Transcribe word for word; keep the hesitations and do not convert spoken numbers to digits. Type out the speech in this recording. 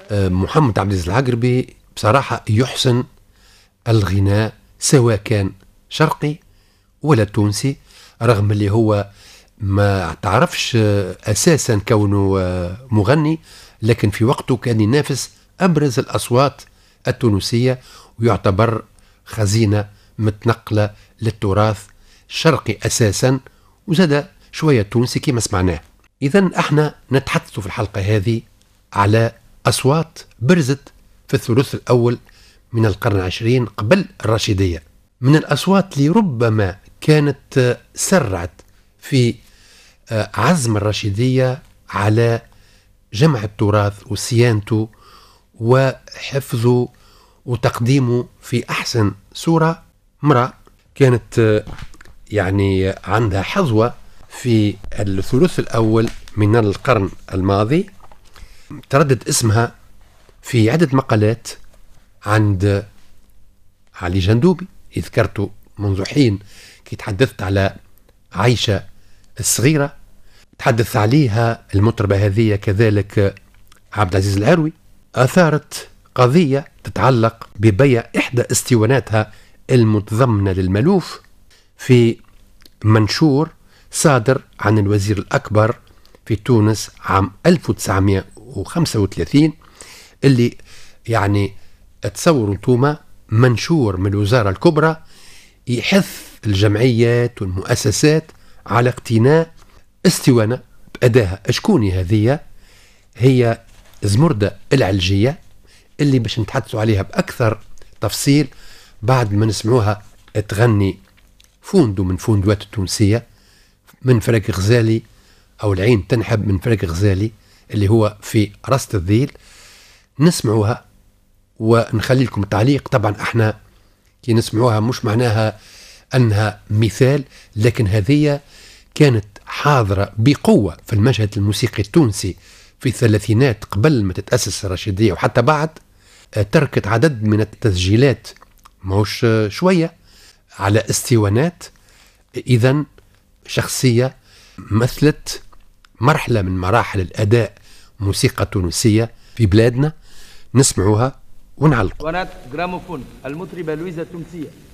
محمد عبد العزيز العقربي بصراحة يحسن الغناء سواء كان شرقي ولا تونسي، رغم اللي هو ما تعرفش أساسا كونه مغني، لكن في وقته كان ينافس أبرز الأصوات التونسية ويعتبر خزينة متنقلة للتراث الشرقي أساسا وزاد شوية تونسي كما سمعناه. إذن احنا نتحدث في الحلقة هذه على أصوات برزت في الثلث الأول من القرن العشرين قبل الرشيدية، من الأصوات اللي ربما كانت سرعت في عزم الرشيدية على جمع التراث وصيانته وحفظه وتقديمه في أحسن صورة. امرأة كانت يعني عندها حظوة في الثلث الأول من القرن الماضي، تردد اسمها في عدة مقالات عند علي جندوبي، ذكرته منذ حين كي تحدثت على عيشة الصغيرة، تحدث عليها المطربة هذه كذلك عبد العزيز العروي. أثارت قضية تتعلق ببيع إحدى اسطواناتها المتضمنة للملوف في منشور صادر عن الوزير الأكبر في تونس عام ألف وتسعمائة وخمسة وثلاثين، اللي يعني تصوروا انتوما منشور من الوزارة الكبرى يحث الجمعيات والمؤسسات على اقتناء اسطوانة بأداها. شكوني هذه؟ هي زمردة العلجية، اللي باش نتحدثوا عليها بأكثر تفصيل بعد ما نسمعوها تغني فوندو من فوندوات التونسية من فريق غزالي، أو العين تنحب من فريق غزالي اللي هو في رصد الذيل. نسمعوها ونخلي لكم تعليق. طبعا احنا كي نسمعوها مش معناها أنها مثال، لكن هذه كانت حاضرة بقوة في المشهد الموسيقي التونسي في الثلاثينات قبل ما تتأسس الرشيدية وحتى بعد. تركت عدد من التسجيلات موش شوية على اسطوانات. إذن شخصية مثلت مرحلة من مراحل الأداء موسيقى تونسية في بلادنا. نسمعوها ونعلق. اسطوانات جراموفون المطربة لويزا التونسية.